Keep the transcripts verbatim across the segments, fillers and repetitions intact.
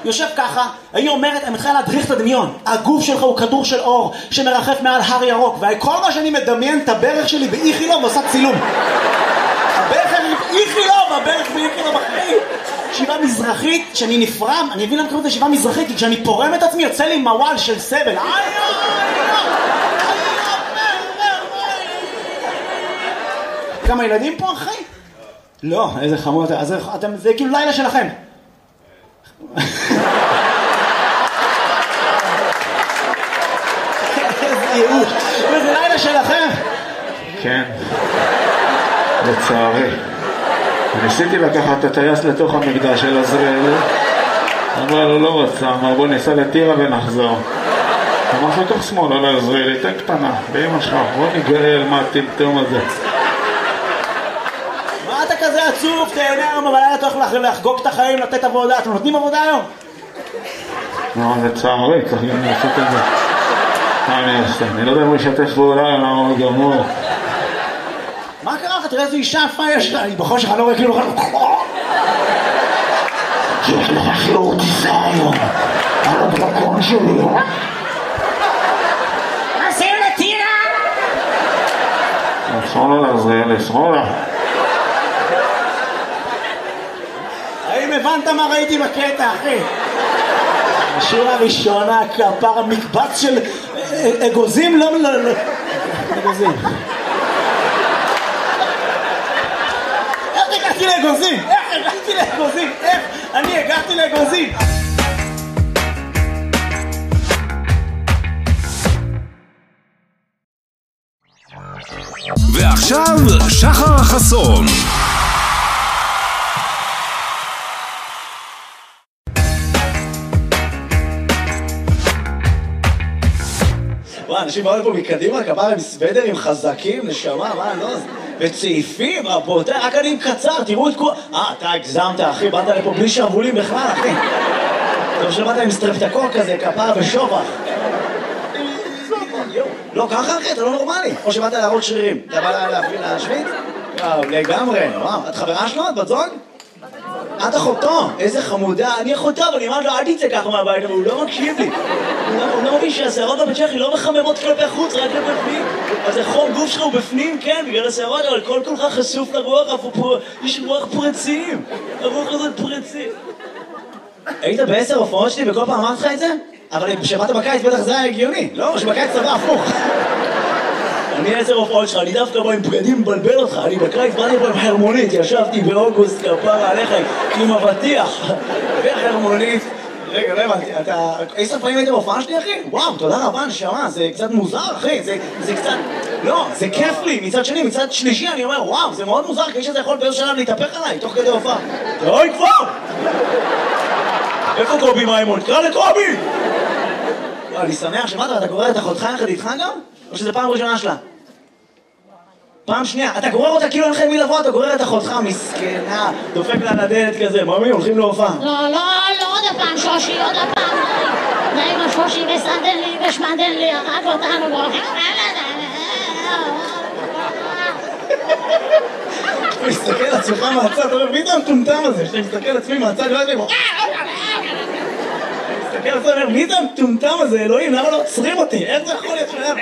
יושב ככה, היא אומרת, אני מתחילה להדריך את הדמיון. הגוף שלך הוא כדור של אור שמרחף מעל הר ירוק, וכל מה שאני מדמיין את הברך שלי באיכילוב ועושה צילום. הברך באיכילוב, הברך באיכילוב אחרי. שיבה מזרחית, שאני נפרם, אני מבין למה קוראים את זה שיבה מזרחית, כי כשאני פורם את עצמי יוצא לי מוואל של סבל. כמה ילדים פה אחי? לא, איזה חמוד, אז אתם, זה כאילו לילה שלכם. איזה ייאוש, זה לילה שלכם. כן, לצערי. ניסיתי לקחת את הטייס לתוך המקדש של עזריאל, אבל הוא לא רצה, אמר בוא ניסע לטירה ונחזור. אמר לתוך שמאל, לא לעזריאל, תן קטנה, באמא שלך, בוא נגאל מה הטמטום הזה. מה אתה כזה עצוב? תהנה היום בלילה, אתה הולך לחגוג את החיים, לתת עבודה. אתם נותנים עבודה היום? לא, זה צערי, צריך גם לעשות את זה. מה אני אעשה? אני לא יודע אם הוא ישתף פעולה, למה הוא גמור. מה קרה לך? תראה איזו אישה יפה יש לה. היא בחושך, אני לא רואה כאילו... יש לך שיעור טיסה היום. על הדרקון שלי. עושים לטירה! שמאלה לעזריאל, שמאלה. האם הבנת מה ראיתי בקטע, אחי? השיר הראשונה, כפר המקבץ של אגוזים, לא, לא, לא. אגוזים. איך הגעתי לאגוזים? איך הגעתי לאגוזים? איך אני הגעתי לאגוזים? ועכשיו שחר חסון. אנשים באו לפה מקדימה, כפר עם סוודרים חזקים, נשמה, מה, לא? וצעיפים, רבותיי, רק אני עם קצר, תראו את כל... אה, אתה הגזמת, אחי, באת לפה בלי שרבולים בכלל, אחי. טוב שבאת עם סטרפטקוק כזה, כפר ושובח. לא, ככה, אחי, אתה לא נורמלי. או שבאת להראות שרירים. אתה בא להשוויץ? וואו, לגמרי. וואו, את חברה שלו? את בת זוג? את אחותו, איזה חמודה, אני אחותו, אבל אני אמרת לו, אל תצא ככה מהבית, אבל הוא לא מקשיב לי. הוא לא מבין שהשערות בבית שלי לא מחממות כלפי חוץ, רק כלפי פנים. אז החום גוף שלך הוא בפנים, כן, בגלל השערות, אבל כל כולך חשוף לרוח, יש רוח פרצים. הרוח הזאת פרצים. היית בעשר הופעות שלי וכל פעם אמרת לך את זה? אבל כשבאת בקיץ בטח זה היה הגיוני, לא? שבקיץ צבא הפוך. אני עשר הופעות שלך, אני דווקא בא עם בגדים מבלבל אותך, אני בקיץ באתי פה עם חרמונית, ישבתי באוגוסט כפרה עליך עם אבטיח וחרמונית. רגע, לא הבנתי, אתה... עשר פעמים היית בהופעה שלי, אחי? וואו, תודה רבה, נשמה, זה קצת מוזר, אחי, זה, זה קצת... לא, זה כיף לי, מצד שני, מצד שלישי, אני אומר, וואו, זה מאוד מוזר, כי איש הזה יכול באיזו שלב להתהפך עליי, תוך כדי הופעה. אוי, כבר! איפה קובי מימון? תקרא לקובי! אני שמח שמעת, אתה גורר את אחותך יחד איתך גם? או שזה פעם ראשונה שלה? פעם שנייה, אתה גורר אותה כאילו אין לכם מי לבוא, אתה גורר את אחותך, מסכנה, דופק לה לדלת כזה, ממי, הולכים להופעה. לא, לא, לא, עוד הפעם שושי, עוד הפעם, די עם השושי וסדן לי ושמדן לי, הרג אותנו, ברוכים, אתה מסתכל על עצמך מהצד, אתה אומר, מי זה המטומטם הזה? שאתה מסתכל על עצמי מהצד, לא יודעים, מסתכל על עצמי, מי זה המטומטם הזה, אלוהים, למה לא עוצרים אותי? איך זה יכול להיות שלהם?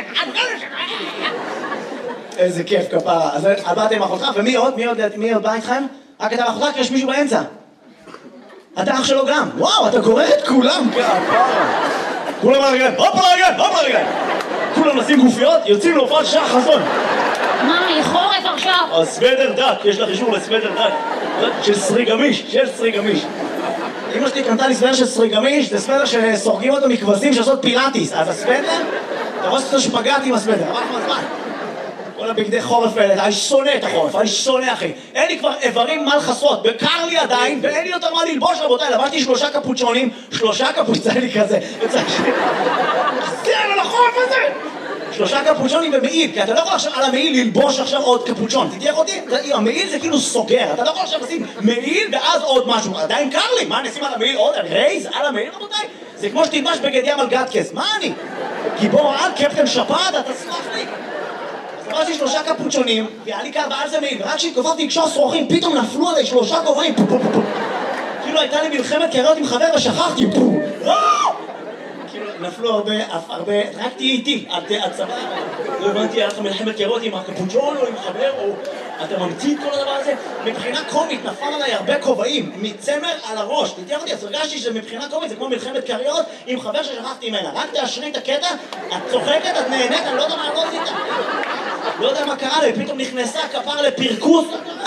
איזה כיף כפרה. אז באתם עם אחותך, ומי עוד? מי עוד בא איתכם? רק אתה ואחותך, כי יש מישהו באמצע. אתה אח שלו גם. וואו, אתה גורר את כולם כפרה. כולם על הרגליים, הופ על הרגליים, הופ על הרגליים. כולם נשים גופיות, יוצאים להופעת שחר חסון. מה, היא חורף עכשיו? הסוודר דק, יש לך אישור לסוודר דק. של סרי גמיש, של סרי גמיש. אמא שלי קנתה לי סוודר של סרי גמיש, זה סוודר שסורגים אותו מכבשים שעושות פילאטיס. אז הסוודר, אתה רואה שאתה שפגעת עם הסוודר, עבר לך מהזמן. כל הבגדי חורף האלה, אני שונא את החורף, אני שונא אחי. אין לי כבר איברים מה לחסות, וקר לי עדיין, ואין לי יותר מה ללבוש רבותיי, לבשתי שלושה קפוצ'ונים, שלושה קפוצ'ונים כזה, זה על החורף הזה! שלושה קפוצ'ונים במעיל, כי אתה לא יכול עכשיו על המעיל ללבוש עכשיו עוד קפוצ'ון, תתייח אותי? המעיל זה כאילו סוגר, אתה לא יכול עכשיו לשים מעיל ואז עוד משהו, עדיין קר לי, מה נשים על המעיל עוד? רייז על המעיל רבותיי? זה כמו שתלבש בגד ים על גטקס, מה אני? גיבור על קפטן שפעת, אתה סלח לי? עברתי שלושה קפוצ'ונים, והיה לי קר בעל זה מעיל, ורק כשהתכופפתי לקשור שרוכים, פתאום נפלו עליי שלושה כובעים, אפילו הייתה לי מלחמת קריות עם חבר ושכחתי, בום! כאילו, נפלו הרבה, הרבה, רק תהיי איתי, את צבא, לא הבנתי, היה לך מלחמת קריות עם הקפוצ'ון או עם חבר, או אתה ממציא את כל הדבר הזה. מבחינה קומית נפל עליי הרבה כובעים, מצמר על הראש, תתיח אותי, אז הרגשתי שזה מבחינה קומית, זה כמו מלחמת קריות עם חבר ששכחתי ממנה. רק תאשרי את הקטע, את צוחקת, את נהנית, אני לא יודע מה לא עשית. לא יודע מה קרה לי, פתאום נכנסה כפר לפרקוס.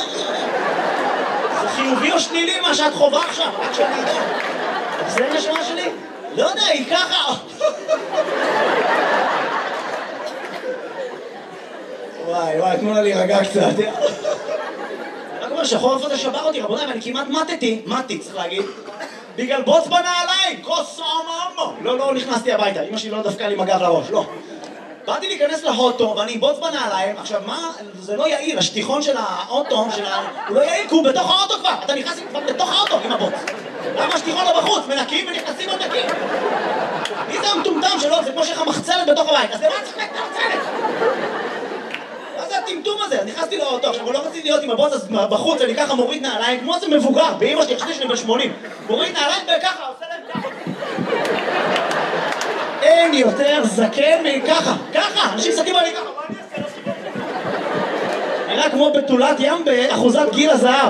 זה חיובי או שלילי מה שאת חובה עכשיו, רק שאני יודע. זה נשמה שלי? לא יודע, היא ככה. וואי, וואי, תנו לה להירגע קצת. רק אומר שהחורף הזה שבר אותי, רבותיי, ואני כמעט מתתי, מתי צריך להגיד, בגלל בוץ בנעליים, כוס אממו. לא, לא נכנסתי הביתה, אמא שלי לא דפקה לי מגב לראש, לא. באתי להיכנס להוטו ואני בוץ בנעליים, עכשיו מה, זה לא יעיל, השטיחון של האוטו, של ה... הוא לא יעיל, כי הוא בתוך האוטו כבר, אתה נכנס כבר בתוך האוטו עם הבוץ. למה השטיחון לא בחוץ? מנקים ונכנסים עוד נקים. מי זה המטומטם שלו? זה כמו שיש לך מחצלת בתוך הבית, אז למה צריך את המחצלת? מה זה הטמטום הזה? אז נכנסתי לאוטו, עכשיו לא רציתי להיות עם הבוץ, אז בחוץ אני ככה מוריד נעליים, כמו זה מבוגר, באמא שלי, חשבתי שאני בן שמונים. מוריד נעליים וככה, עושה להם ככה. אין יותר זקן מככה, ככה, אנשים זקים עלי ככה, מה אני אעשה? נראה כמו בתולת ים באחוזת גיל הזהב.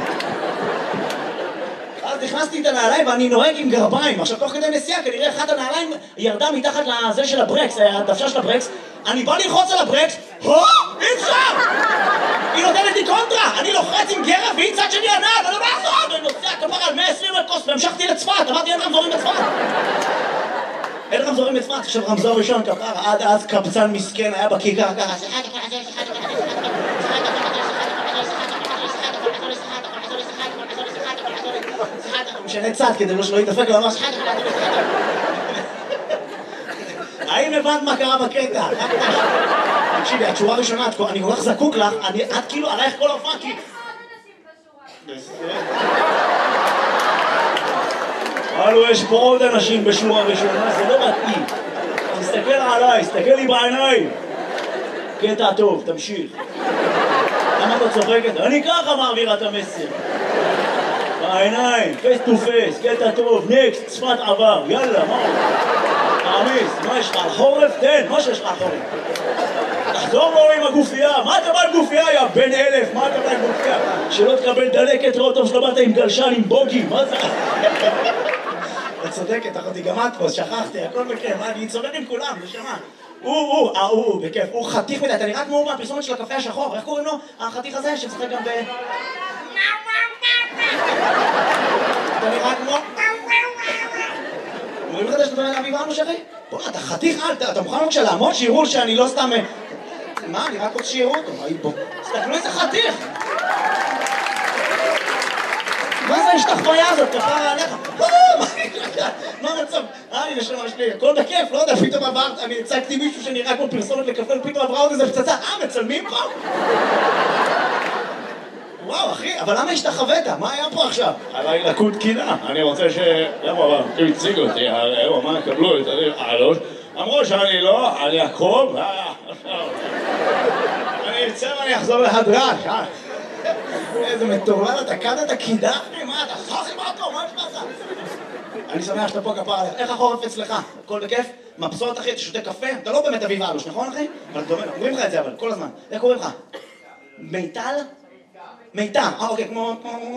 אז נכנסתי את הנעליים ואני נוהג עם גרביים. עכשיו תוך כדי נסיעה כנראה אחת הנעליים ירדה מתחת לזה של הברקס, הדוושה של הברקס. אני בא ללחוץ על הברקס, הו! אי אפשר! היא נותנת לי קונטרה, אני לוחץ עם גרב והיא צד שני הנעל, ואני לא מעזור! ואני נוסע כפר על מאה ועשרים מטוס והמשכתי לצפת, אמרתי אין רמזורים בצפת. אין רמזורים בצפת, עכשיו רמזור ראשון כפר, עד אז קבצן מסכן היה בכיכר ככה. משנה צד כדי לא שלא יתדפק לו ממש. האם הבנת מה קרה בקטע? תקשיבי, התשורה הראשונה, אני כל כך זקוק לך, את כאילו עלייך כל ההופעה כי... הלו, יש פה עוד אנשים בשורה ראשונה, זה לא מתאים. תסתכל עליי, תסתכל לי בעיניים. קטע טוב, תמשיך. למה אתה צוחקת? אני ככה מעבירה את המסר. בעיניים, פייס טו פייס, קטע טוב, נקסט, צפת עבר, יאללה, מה? תעמיס, מה יש לך על חורף? תן, מה שיש לך על חורף? תחזור לו עם הגופייה, מה אתה בא עם גופייה, יא בן אלף, מה אתה בא עם גופייה? שלא תקבל דלקת, לא טוב שלא באת עם גלשן, עם בוגי, מה זה? את צודקת, אחותי, גם את פה, שכחתי, הכל בכיף, אני צודק עם כולם, נשמה. הוא, הוא, אה, הוא, בכיף, הוא חתיך מדי, אתה נראה כמו מהפרסומת של הקפה השחור, איך קוראים לו? החתיך הזה שמשחק גם ב... אתה נראה כמו... אומרים לך שאתה בן אבי ואנו שרי? בוא, אתה חתיך, אתה מוכן בבקשה לעמוד שיראו שאני לא סתם... מה, אני רק רוצה שיראו אותו, היי בוא. תסתכלו איזה חתיך! מה זה השתחוויה הזאת? כפרה עליך? מה המצב? אה, הנה שלמה שלי, הכל בכיף, לא יודע, פתאום עברת, אני הצגתי מישהו שנראה כמו פרסומת לקפה, ופתאום עברה עוד איזה פצצה, אה, מצלמים פה? וואו, אחי, אבל למה השתחווית? מה היה פה עכשיו? עליי לקות קינה, אני רוצה ש... למה, אבל, הם הציגו אותי, הוא אמר, קבלו את הראש, אמרו שאני לא, אני אקרוב, אני אצא ואני אחזור להדרש, אה? איזה מטורלל, אתה קדת קידה? מה, אתה סוחי באוטו, מה יש לך? אני שמח שאתה פה כפר עליך. איך החורף אצלך? הכל בכיף? מבסוט אחי, אתה שותה קפה? אתה לא באמת אביב אלוש, נכון אחי? אבל אתה אומר, אומרים לך את זה אבל, כל הזמן. איך קוראים לך? מיטל? מיטל, אה אוקיי, כמו...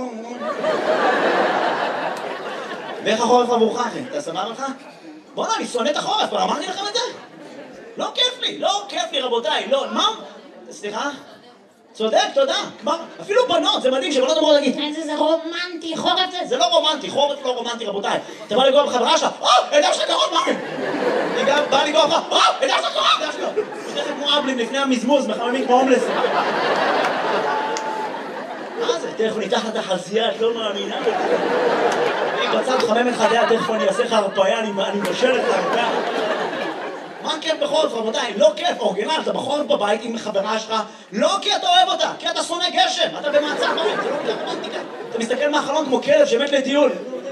ואיך החורף עבורך אחי? אתה סבבה לך? בוא'נה, אני שונא את החורף, כבר אמרתי לכם את זה? לא כיף לי, לא כיף לי רבותיי, לא, מה? סליחה? צודק, תודה. אפילו בנות, זה מדהים שבנות אמרו להגיד איזה זה רומנטי, חורף זה... זה לא רומנטי, חורף לא רומנטי רבותיי. אתה בא לגוע בחברה שלה, אה, אדם שלך קרוב, מה? אני גם בא לגוע לך, אה, אדם שלך קרוב, אדם שלך. יש לכם כמו אבלים לפני המזמוז, מחממים כמו הומלס. מה זה? תכף ניתח את החזייה, את לא מאמינה. אני בצד חמם את חדיה, תכף אני אעשה לך הרפאיה, אני מבשל את הרפאיה. מה כיף בחורף, רבותיי? לא כיף, אורגינל, אתה בחורף בבית עם חברה שלך, לא כי אתה אוהב אותה, כי אתה שונא גשם, אתה במעצר בית, זה לא רומנטיקה. אתה מסתכל מהחלון כמו כלב שמת לטיול.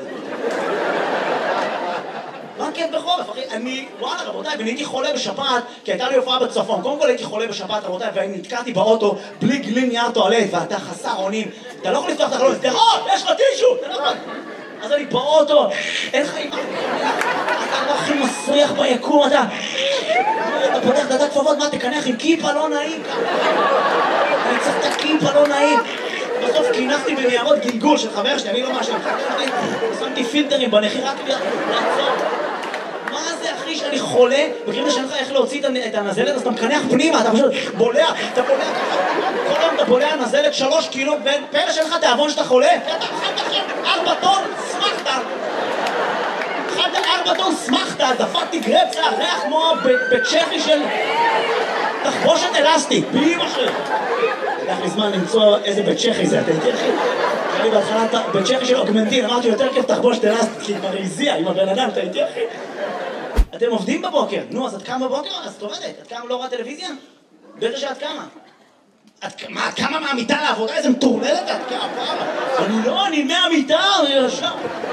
מה כיף בחורף, אחי? אני, וואלה, רבותיי, ואני הייתי חולה בשפעת, כי הייתה לי הופעה בצפון. קודם כל הייתי חולה בשפעת, רבותיי, ואני נתקעתי באוטו בלי גלין נייר טואלט, ואתה חסר אונים. אתה לא יכול לפתוח את החלון, תראות, יש לך טישו! אז אני באוטו, אין לך אימא, אתה הכי מסריח ביקום, אתה... אתה פותח דעת כפפות, מה תקנח עם כיפה לא נעים ככה? אני צריך את הכיפה לא נעים. בסוף קינחתי בניירות גלגול של חבר שלי, אני לא משהו, שמתי פילטרים בנחי רק לעצור. מה זה אחי שאני חולה? מכירים את השאלה איך להוציא את הנזלת, אז אתה מקנח פנימה, אתה פשוט בולע, אתה בולע ככה. כל היום אתה בולע נזלת שלוש קילו, ופלא שלך תיאבון שאתה חולה. אתה אכלת עכשיו ארבע טון, שמחת. אכלת ארבע טון, שמחת, דפקתי גרפסה, ריח כמו בצ'כי של תחבושת אלסטית, באמא שלי. לקח לי זמן למצוא איזה בית צ'כי זה, אתם תרחי? היה לי בהתחלה בית צ'כי של אוגמנטין, אמרתי יותר כיף תחבושת אלסטית, כי כבר הזיע עם הבן אדם, אתם תרחי? אתם עובדים בבוקר, נו, אז את קמה בבוקר? אז את עובדת, את קמה לא רואה טלוויזיה? בטח שאת קמה. מה, את קמה מהמיטה לעבודה? איזה מטורללת את קמה? אני לא, אני מהמיטה, אני ישר.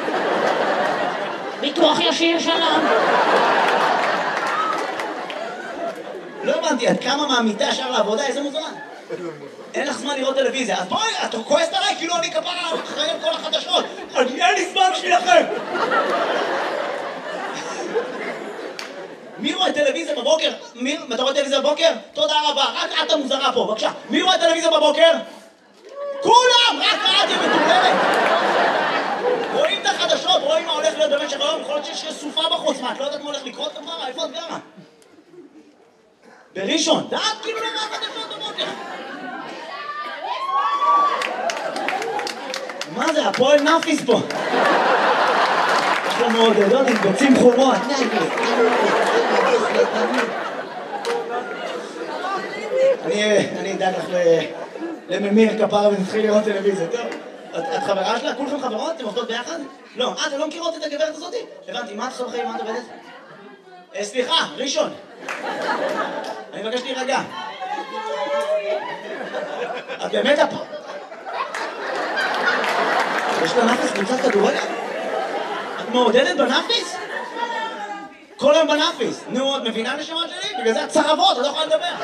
ביטוח ישיר שלום. לא הבנתי, את קמה מהמיטה ישר לעבודה, איזה מוזמן? אין לך זמן לראות טלוויזיה, אז בואי, את כועסת עליי כאילו אני כפרה אחרי כל החדשות. אני אין לי זמן בשבילכם. מי רואה טלוויזיה בבוקר? מי, אתה רואה טלוויזיה בבוקר? תודה רבה, רק את המוזרה פה, בבקשה. מי רואה טלוויזיה בבוקר? כולם! רק את מטורללת! רואים את החדשות, רואים מה הולך להיות במשך היום, יכול להיות שיש סופה בחוץ, מה, את לא יודעת מה הולך לקרות כפרה? איפה את גרה? בראשון, דעת כאילו למה החדשות בבוקר? מה זה, הפועל נאפיס פה? יש לו מעודדות עם ביצים חומות. אני אדאג לך לממיר כפרה ונתחיל לראות טלוויזיה, טוב? את חברה שלה? כולכם חברות? אתם עובדות ביחד? לא, אה, אתם לא מכירות את הגברת הזאת? הבנתי, מה את עושה בחיים? מה את עובדת? סליחה, ראשון. אני מבקש להירגע. את באמת הפ... יש לה נאפיס קבוצת כדורגל? את מעודדת בנאפיס? כל היום בנאפיס. נו, את מבינה נשמות שלי? בגלל זה את צרבות, את לא יכולה לדבר.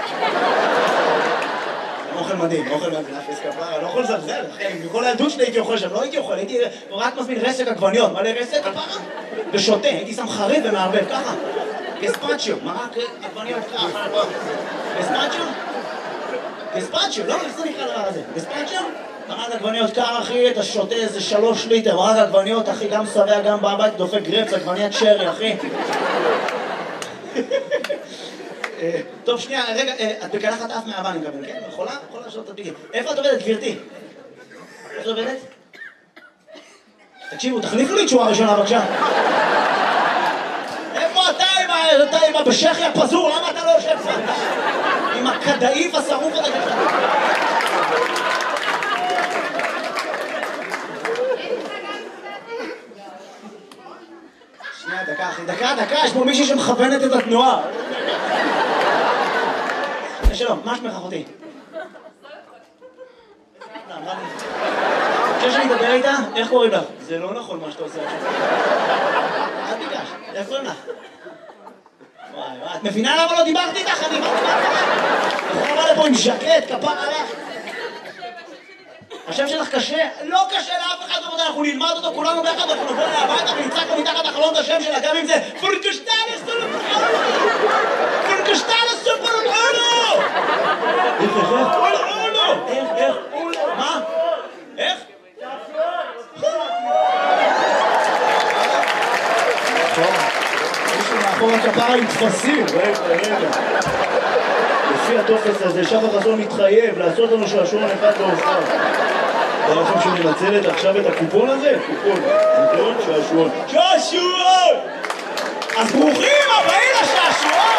אוכל מדהים, אוכל מדהים, נאפיס כפרה, לא יכול לזלזל, אחי, מכל הילדות שלי הייתי אוכל שם, לא הייתי אוכל, הייתי רק מזמין רסק עגבניות, מלא רסק כפרה? ושותה, הייתי שם חריף ומערבב, ככה. גספצ'יו, מרק עגבניות ככה. גספצ'יו? גספצ'יו, לא, איך זה נקרא דבר הזה? גספצ'יו? מרק עגבניות קר, אחי, אתה שותה איזה שלוש ליטר, מרק עגבניות, אחי, גם שבע, גם בבית, דופק גרפס, עגבניית שרי, אחי. טוב, שנייה, רגע, את בקלחת אף מהאבא, אני מקבל, כן? יכולה? יכולה לשאול את הדביגים. איפה את עובדת, גברתי? איפה את עובדת? תקשיבו, תחליפו לי תשואה ראשונה, בבקשה. איפה אתה עם הבשכי הפזור? למה אתה לא יושב פה? עם הכדאיף השרוף הזה ככה. שנייה, דקה, אחי, דקה, דקה, יש פה מישהי שמכוונת את התנועה. שלום, מה שמך אחותי? חושב שאני אדבר איתה? איך קוראים לך? זה לא נכון מה שאתה עושה עכשיו. אל תיגש, איך קוראים לך? וואי וואי, את מבינה למה לא דיברתי איתך? אני באתי לך. יכול לבוא לפה עם ז'קט, כפר עליך. השם שלך קשה? לא קשה לאף אחד בבודה, אנחנו נלמד אותו כולנו ביחד, אנחנו נבוא להביתה ונצעק לו מתחת החלון את השם שלה, גם אם זה פורקשטלס סופרולו! פורקשטלס סופרולו! איך, איך, איך? אולו! איך, איך? אולו! מה? איך? מישהו מאחור הכפרה עם תפסים, רגע, רגע. לפי הטופס הזה, שחר חסון מתחייב לעשות לנו שעשועון אחד להופעה. בא לכם שאני מנצלת עכשיו את הקופון הזה? קופון, נכון? שעשועון. שעשועון! אז ברוכים הבאים לשעשועון!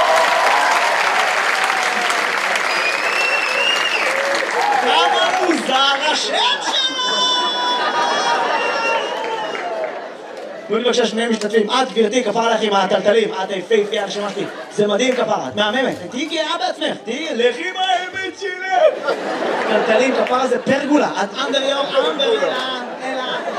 כמה מוזר השם שלו! תנו לי בבקשה שני משתתפים, את גברתי, כפרה לך עם הטלטלים, את היפהפייה הנשמה שלי, זה מדהים כפרה, את מהממת, תהיי גאה בעצמך, תהיי, לכי עם האמת שלי! טלטלים, כפרה זה פרגולה, את אנדר יום, אנדר יום, אלא,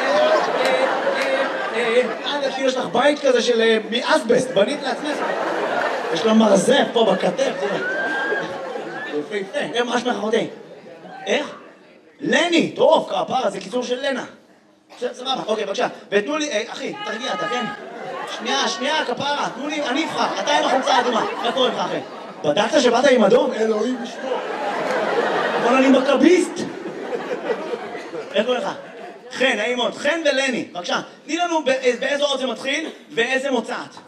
אלא, אנדר כאילו יש לך בית כזה של מאסבסט, בנית לעצמך, יש לו מרזף פה בכתף, תראה, יפהפה, איך מה שמך אחותי? איך? לני, טוב, כפרה, זה קיצור של לנה. סבבה, אוקיי, בבקשה. ותנו לי, אחי, תרגיע, אתה כן? שנייה, שנייה, כפרה, תנו לי, אני אבחר, אתה עם החולצה האדומה. מה קורה לך, אחי? בדקת שבאת עם אדום? אלוהים ישמור. אבל אני מכביסט. איך קורה לך? חן, נעים מאוד. חן ולני, בבקשה. תני לנו באיזה אות זה מתחיל ואיזה מוצאת.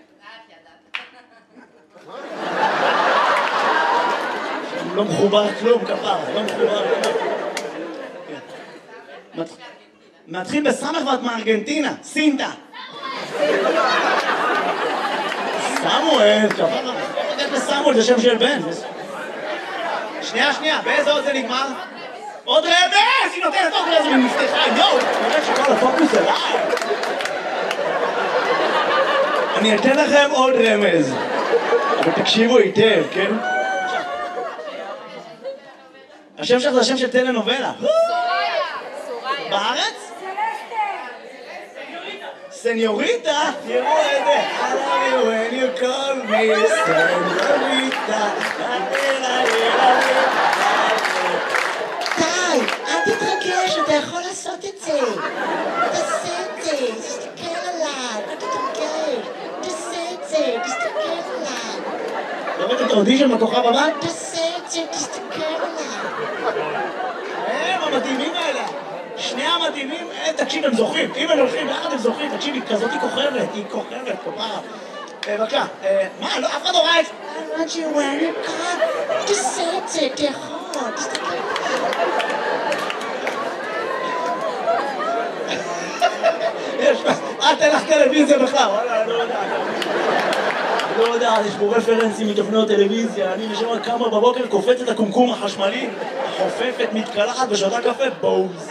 לא מחובר כלום, כפרה, לא מחובר כלום. מתחיל בסמך ואת מארגנטינה, סינטה. סמואל, כפרה. איך לסמואל זה שם של בן. שנייה, שנייה, באיזה אות זה נגמר? עוד רמז! היא נותנת עוד רמז ומפתחה, יואו! אני יודעת שכל הפוקוס עליי! אני אתן לכם עוד רמז. אבל תקשיבו היטב, כן? השם שלך זה השם של טלנובלה. סוריה. בארץ? סניוריטה? תראו את זה. I love you when you call me סניוריטה. די, אל תתרגש, אתה יכול לעשות את זה. תעשה את זה, תסתכל עליי, אל תתרגש. תעשה את זה, תסתכל עליי. לראות את האודישן בכוכב הבא? תעשה את זה, תסתכל עליי. הם המדהימים האלה. שני המדהימים, תקשיב, הם זוכרים. אם הם הולכים יחד הם זוכרים, תקשיב, היא כזאת היא כוכבת, היא כוכבת, כפרה. בבקשה, מה, לא, אף אחד לא ראה את זה. I want you when you come. תעשה את זה, אתה יכול, תסתכל יש, את אין לך טלוויזיה בכלל, וואלה, אני לא יודעת. אני לא יודעת, יש פה רפרנסים מתוכניות טלוויזיה, אני נשמע כמה בבוקר קופץ את הקומקום החשמלי, חופפת, מתקלחת ושותה קפה, בוז.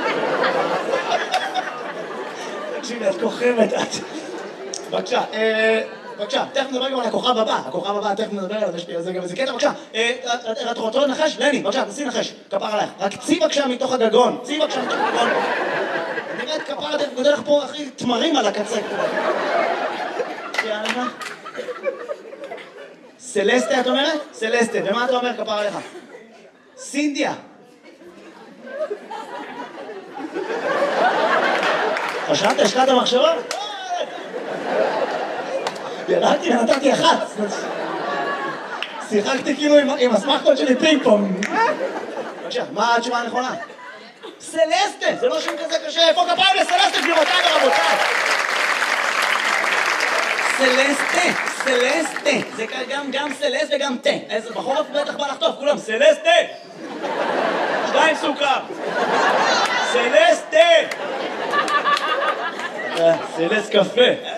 תקשיבי, את כוכבת, את... בבקשה, בבקשה, תכף נדבר גם על הכוכב הבא, הכוכב הבא, תכף נדבר על זה, זה גם איזה קטע, בבקשה, את רוצה לנחש? לני, בבקשה, תנסי לנחש, כפר עלייך, רק צי בבקשה מתוך הגגון, צי בבקשה מתוך הגגון. נראית כפר, דרך גודל לך פה, אחי, תמרים על הקצה. יאללה. סלסטה, את אומרת? סלסטה, ומה אתה אומר כפר עליך? סינדיה. חשבת, השקעת המחשבה? ירדתי ונתתי אחת. שיחקתי כאילו עם הסמכות שלי פינג פונג. בבקשה, מה התשובה הנכונה? סלסטה, זה לא שם כזה קשה. איפה כפיים לסלסטה, גבירותיי ורבותיי? סלסטה, סלסטה. זה גם, גם סלסט וגם תה. איזה בחורף בטח בא לחטוף, כולם. סלסטה! שתיים סוכר. סלסטה! סלסט קפה.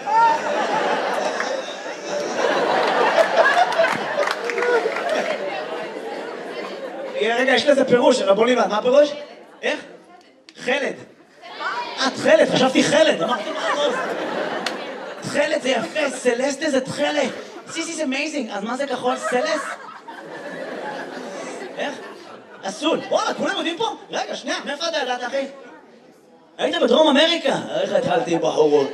רגע, יש לזה פירוש, רבוני, מה הפירוש? איך? חלד. את חלד, חשבתי חלד, אמרתי מה עוז. תחלת זה יפה, סלסטה זה תחלת. This is amazing, אז מה זה כחול? סלס? איך? אסול. וואלה, כולם יודעים פה? רגע, שנייה, מאיפה אתה ידעת, אחי? היית בדרום אמריקה? איך התחלתי בחורות?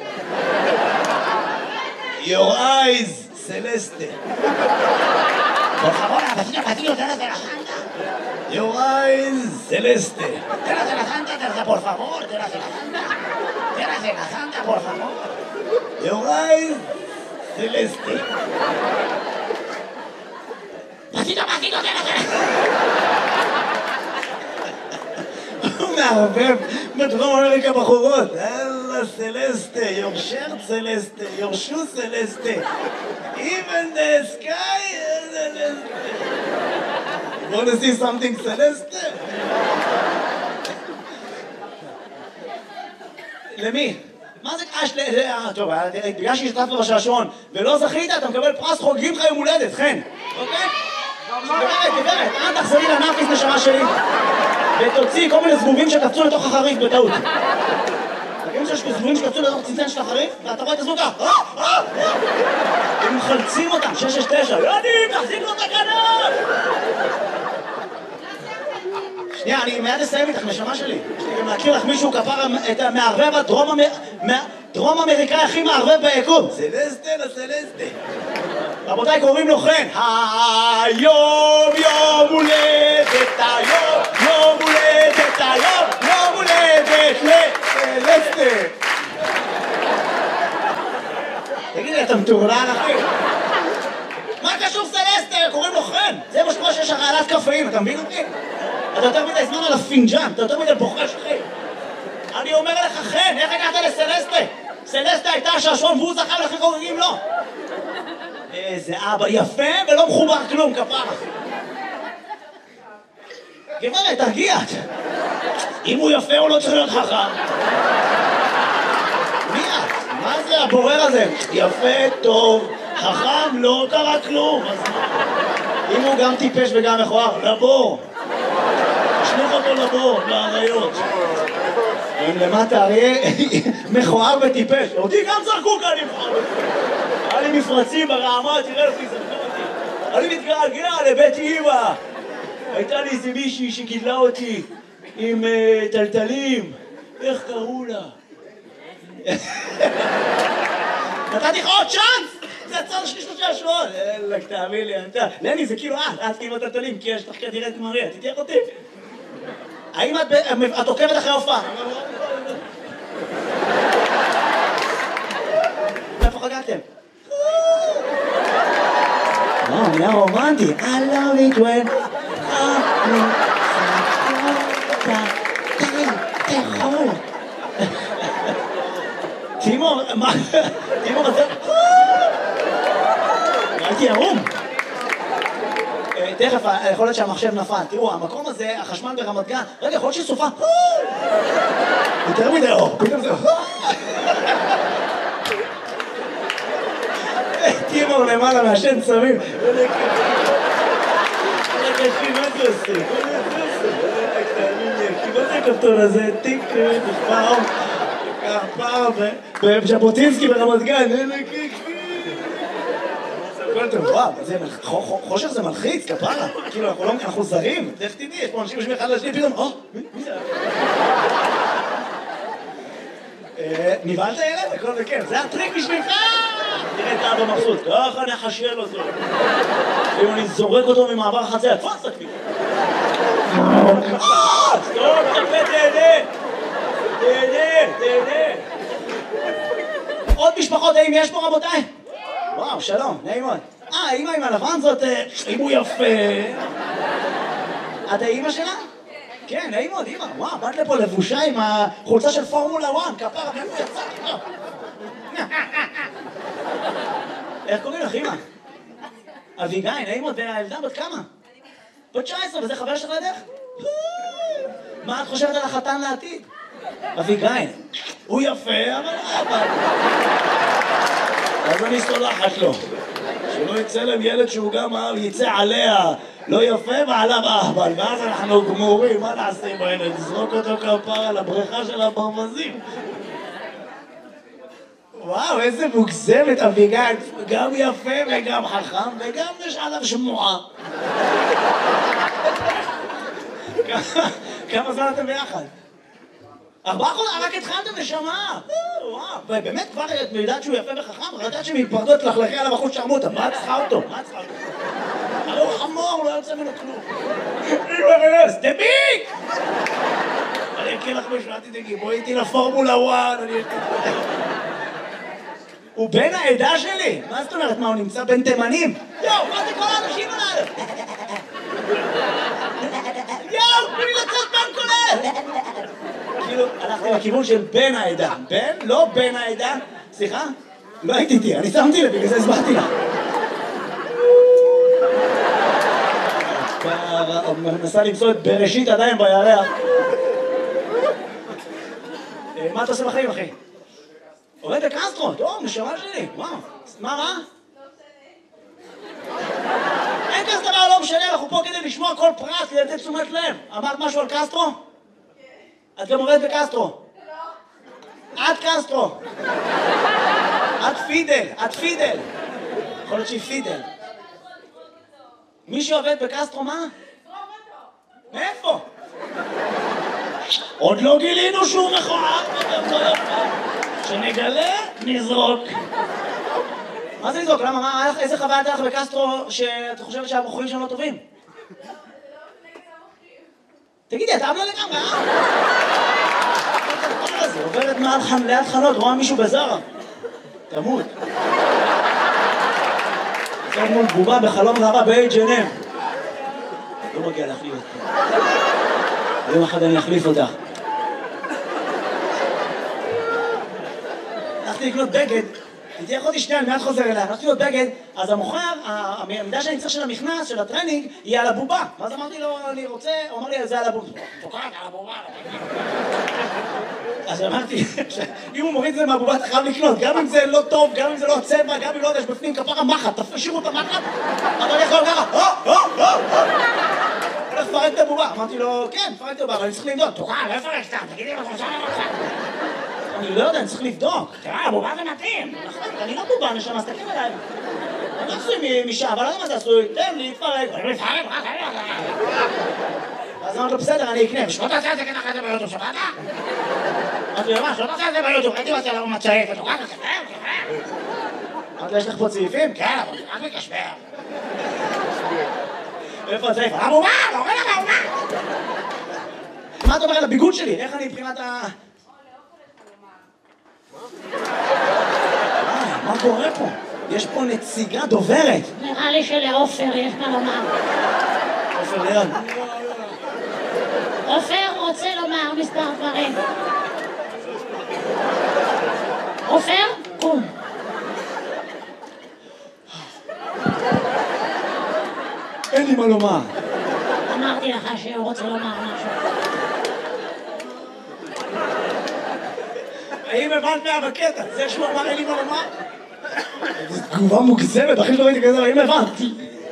Your eyes, סלסטה. por favor, vecino, vecino, tráete la santa. Your eyes, celeste. Tráete la santa, tráete, por favor, tráete la santa. Tráete la santa, por favor. Your eyes, celeste. Vecino, vecino, tráete la הוא מערבב בדרום אמריקה בחורות. אללה סלסטה, your shirt סלסטה, your shoe סלסטה. Even the sky is celeste. Want to see something celeste? למי? מה זה קש ל... טוב, בגלל שהשתתפת בשעשועון ולא זכית, אתה מקבל פרס חוגגים לך יום הולדת, חן. אוקיי? גברת, גברת, אל תחזרי לנאפיס נשמה שלי ותוציא כל מיני זבובים שקפצו לתוך החריף בטעות. תגידו שיש זבובים שקפצו לתוך צנצן של החריף ואתה רואה את הזבוב כך הם מחלצים אותם, שש שש תשע יודעים, תחזיק לו את הכנף. שנייה, אני מיד אסיים איתך, נשמה שלי. יש לי גם להכיר לך מישהו כפר את המערבב הדרום אמריקאי הכי מערבב ביקום. סלסטה לסלסטה. רבותיי, קוראים לו חן. היום יום הולדת, היום יום הולדת, היום יום הולדת סלסטה! תגידי, אתה מטורלל, אחי? מה קשור סלסטה? קוראים לו חן. זה מה שקורה שיש הרעלת קפאים, אתה מבין אותי? אתה יותר מדי זמן על הפינג'אן, אתה יותר מדי בוחש, אחי. אני אומר לך, חן, איך הגעת לסלסטה? סלסטה הייתה השעשון והוא זכה ולכן חוגגים לו. איזה אבא יפה ולא מחובר כלום, כפרה. גברת, תרגיעת. אם הוא יפה הוא לא צריך להיות חכם. מי את? מה זה הבורר הזה? יפה, טוב, חכם, לא קרה כלום. אם הוא גם טיפש וגם מכוער, לבור. תשלוך אותו לבור, לאריות. הם למטה אריה מכוער וטיפש. אותי גם זרקו כאן מכוער. היה לי מפרצים ברעמה, תראה לפי זרקו אותי. אני מתגעגע לבית אמא. הייתה לי איזה מישהי שגידלה אותי עם טלטלים. איך קראו לה? נתתי לך עוד צ'אנס! זה הצד שלי שלושה שבועות. אלק, תאמין לי, אתה... לני, זה כאילו את, את כאילו טלטלים, כי יש לך כנראה את מריה, תתייח אותי. האם את עוקבת אחרי הופעה? איפה חגגתם? וואו, נהיה רומנטי. I love it when אני סבבה. די, תאכול. תימור, מה? תימור, אתה... הייתי ערום. תכף, יכול להיות שהמחשב נפל. תראו, המקום הזה, החשמל ברמת גן, רגע, יכול להיות שסופה. יותר מדי אור, פתאום זה... תימור למעלה מהשן צמים. רגע, אחי, מה זה עושה? מה זה הכפתור הזה? טיק, תשפעו. פעם, בז'בוטינסקי ברמת גן. וואו, חושך זה מלחיץ, כפרה. כאילו, אנחנו זרים. איך תדעי, יש פה אנשים יושבים אחד לשני, פתאום, או, מי זה? נבהלת ילד? הכל זה כיף. זה הטריק בשבילך! תראה את האבא מבסוט. ככה נחשל אותו. אם אני זורק אותו ממעבר החציה, תפס תקפי. טוב, תקפה, תהנה. תהנה, תהנה. עוד משפחות, האם יש פה רבותיי? וואו, שלום, נעים מאוד. אה, האמא עם הלבן זאת, אם הוא יפה. את האמא שלה? כן, נעים מאוד, אמא. וואו, באת לפה לבושה עם החולצה של פורמולה אחת, כפרה, מאיפה יצאת? איך קוראים לך, אמא? אביגיל, נעים מאוד, והילדה בת כמה? בת תשע עשרה, וזה חבר שלך לדרך? מה את חושבת על החתן לעתיד? אביגיל, הוא יפה, אבל... אז אני סולחת לו. שלא יצא להם ילד שהוא גם יצא עליה לא יפה ועליו אהבל, ואז אנחנו גמורים, מה נעשה עם הילד? נזרוק אותו כפרה לבריכה של הברווזים. וואו, איזה מוגזמת אביגיל, גם יפה וגם חכם וגם יש עליו שמועה. כמה זמן אתם ביחד? ארבעה חודשים, רק התחלתם נשמה. וואו, ובאמת כבר את יודעת שהוא יפה וחכם, רק יודעת שהם יפרדו את לחלכי על הבחוץ שרמוטה. מה צריכה אותו? מה צריכה אותו? הרי הוא חמור, לא יוצא ממנו כלום. אימא רס, דביק! אני אקריא לך משהו, אל תדאגי, בואי איתי לפורמולה אחת, אני אקריא. הוא בן העדה שלי? מה זאת אומרת? מה, הוא נמצא בין תימנים? יואו, מה זה כל האנשים עליו? יואו, תנו לי לצאת בן כולל! כאילו, הלכתי לכיוון של בן העדה. בן? לא בן העדה. סליחה? לא הייתי איתי, אני שמתי לב, בגלל זה הסברתי לה. מנסה למצוא את בראשית עדיין בירח. מה אתה עושה בחיים, אחי? עובד בקסטרו, טוב, נשמה שלי. וואו. מה, מה? אין כזה דבר, לא משנה, אנחנו פה כדי לשמוע כל פרט, כדי לתת תשומת לב. אמרת משהו על קסטרו? את גם עובדת בקסטרו. את קסטרו. את פידל, את פידל. יכול להיות שהיא פידל. מי שעובד בקסטרו, מה? מאיפה? עוד לא גילינו שהוא מכוער. שנגלה, נזרוק. מה זה לזרוק? למה? מה? איזה חוויה הייתה לך בקסטרו שאת חושבת שהבחורים שם לא טובים? תגידי, אתה אבלה לגמרי, אה? זה עוברת מעל ליד חנות, רואה מישהו בזרה. תמות. זה מול בובה בחלום רבה ב-אייץ' אנד אם. לא מגיע להחליף אותך. יום אחד אני אחליף אותך. הלכתי לקנות בגד, תהיה אחותי שנייה, אני מיד חוזר אליה, הלכתי לקנות בגד, אז המוכר, המידה שאני צריך של המכנס, של הטרנינג, היא על הבובה. ואז אמרתי לו, אני רוצה, הוא אמר לי, זה על הבובה. תוקעת על הבובה. אז אמרתי, אם הוא מוריד את זה מהבובה, אתה חייב לקנות, גם אם זה לא טוב, גם אם זה לא צבע, גם אם לא יודע, יש בפנים כפרה מחט, תשאירו את המחט, אתה יכול ככה, או, או, או, או. הולך לפרק את הבובה. אמרתי לו, כן, פרק את הבובה, אבל אני צריך למדוד. תוקעת, לא יפרק סתם, תגידי מה חושב לך. אני לא יודע, אני צריך לבדוק. תראה, הבובה זה מתאים. אני לא בובה, נשמה, אז תקים אליי. אני לא עשוי משעה, אבל לא יודע מה זה עשוי. תן לי, תפרק. אני מפרק, רק אני לא. אז אמרתי לו, בסדר, אני אקנה. ושלא תעשה את זה ככה את זה ביוטיוב, שבאת? אמרתי לו, מה, שלא תעשה את זה ביוטיוב. הייתי רוצה לראות מצעיף, ותוקעת, ותקפר. אמרתי לו, יש לך פה צעיפים? כן, אבל רק מקשבר. איפה הצעיף? הבובה, לא רואה לך הבובה. מה אתה אומר על הביגוד שלי? איך אני מבחינת ה... מה קורה פה? יש פה נציגה דוברת. נראה לי שלעופר יש מה לומר. עופר ליד. עופר רוצה לומר מספר דברים. עופר, קום. אין לי מה לומר. אמרתי לך שהוא רוצה לומר משהו. האם הבנת מה בקטע? זה שהוא אמר אין לי מה לומר? זו תגובה מוגזמת, אחי שלא ראיתי כזה, האם הבנתי?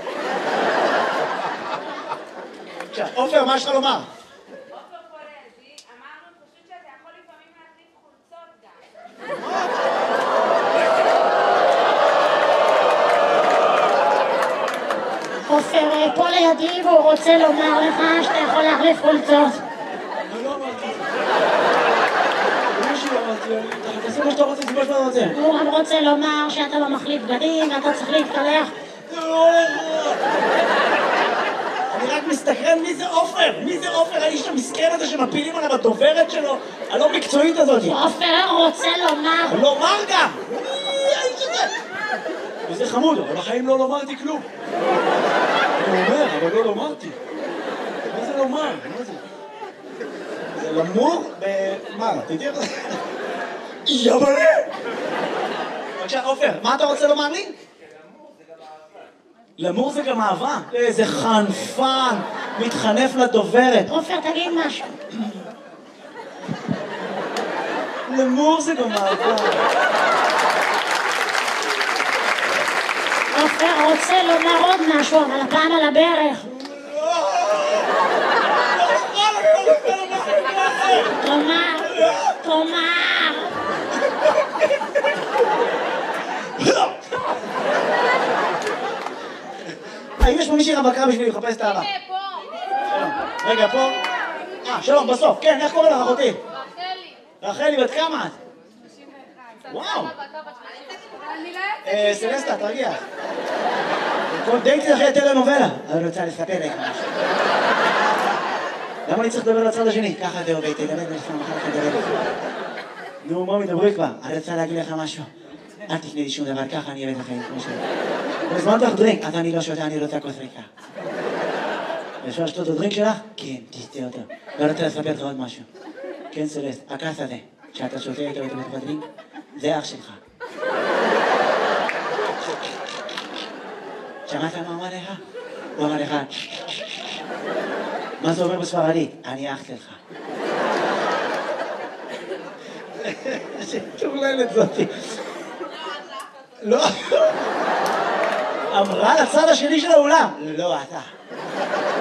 עכשיו, עופר, מה יש לך לומר? עופר פולזי, אמרנו פשוט שאתה יכול לפעמים להחליף חולצות גם. עופר פה לידי והוא רוצה לומר לך שאתה יכול להחליף חולצות. אני לא אמרתי. מישהו אמרתי, תעשה מה שאתה רוצה, זה מה שאתה רוצה. הוא גם רוצה לומר שאתה לא מחליף בגדים ואתה צריך להתקלח. אני רק מסתכרן מי זה עופר, מי זה עופר, האיש המסכן הזה שמפילים עליו הדוברת שלו, הלא מקצועית הזאת. עופר רוצה לומר. לומר גם! מי האיש הזה? וזה חמוד, אבל בחיים לא לומרתי כלום. אני אומר, אבל לא לומרתי. מה זה לומר? מה זה? זה למור ב... מה? תדעי איך זה? יבלה! בבקשה, עופר, מה אתה רוצה לומר לי? למור זה גם אהבה. איזה חנפן, מתחנף לדוברת. עופר, תגיד משהו. למור זה גם אהבה. עופר רוצה לומר עוד משהו, אבל הפעם על הברך. תאמר, תאמר. האם יש פה מישהי רווקה בשביל לחפש את האהבה? הנה, פה. רגע, פה. אה, שלום, בסוף. כן, איך קוראים לך, אחותי? רחלי. רחלי, בת כמה את? שלושים ואחת. וואו. אני לא אה, סלסטה, תרגיע. כל דייטי אחרי טלנובלה. אני רוצה לספר לך משהו. למה אני צריך לדבר לצד השני? ככה זהו, ביי, תדבר לך, מחר לך לדבר לך. נו, מה מדברי כבר? אני רוצה להגיד לך משהו. אל תפני לי שום דבר, ככה אני אביא את החיים כמו שלי. הזמנת לך דרינק, אז אני לא שותה, אני רוצה כוס ריקה. אפשר לשתות את הדרינק שלך? כן, תשתה אותו. לא רוצה לספר לך עוד משהו. כן, סלסט, הכעס הזה, שאתה שותה איתו את הדרינק, זה אח שלך. שמעת מה אמר לך? הוא אמר לך, מה זה אומר בספרדית? אני אח שלך. שטורללת זאתי. לא. אמרה לצד השני של האולם. לא, אתה.